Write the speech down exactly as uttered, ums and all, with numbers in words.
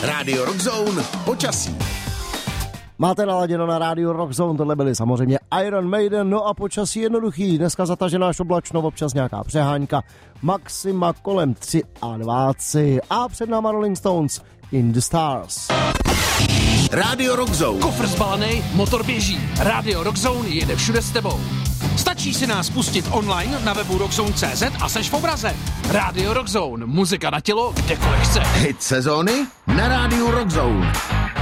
Radio Rockzone počasí. Máte naladěno na Radio Rockzone, tohle byly samozřejmě Iron Maiden, no a počasí jednoduchý. Dneska zatažená až oblačno, občas nějaká přehánka, maxima kolem dvacet tři a před náma Rolling Stones In the Stars. Radio Rockzone. Kofr zbalený, motor běží. Radio Rockzone jede všude s tebou. Stačí si nás pustit online na webu rockzone tečka cé zet a seš v obraze. Radio Rockzone, muzika na tělo, kdekoliv chce. Hit sezóny na Radio Rockzone.